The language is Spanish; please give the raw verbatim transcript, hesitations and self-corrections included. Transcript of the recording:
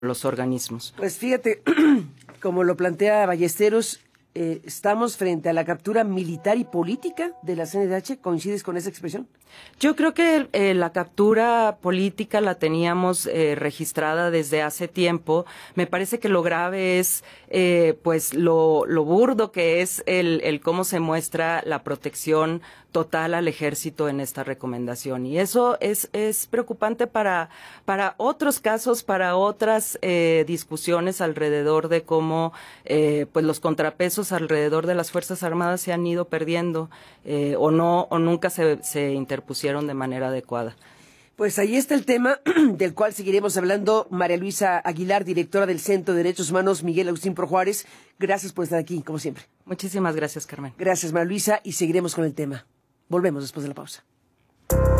los organismos. Pues fíjate, como lo plantea Ballesteros, eh, estamos frente a la captura militar y política de la C N D H. ¿Coincides con esa expresión? Yo creo que eh, la captura política la teníamos eh, registrada desde hace tiempo. Me parece que lo grave es eh, pues lo, lo burdo que es el, el cómo se muestra la protección total al ejército en esta recomendación. Y eso es, es preocupante para, para otros casos, para otras eh, discusiones alrededor de cómo eh, pues los contrapesos alrededor de las Fuerzas Armadas se han ido perdiendo eh, o no, o nunca se, se interpusieron de manera adecuada. Pues ahí está el tema del cual seguiremos hablando. María Luisa Aguilar, directora del Centro de Derechos Humanos Miguel Agustín Pro Juárez. Gracias por estar aquí, como siempre. Muchísimas gracias, Carmen. Gracias, María Luisa, y seguiremos con el tema. Volvemos después de la pausa.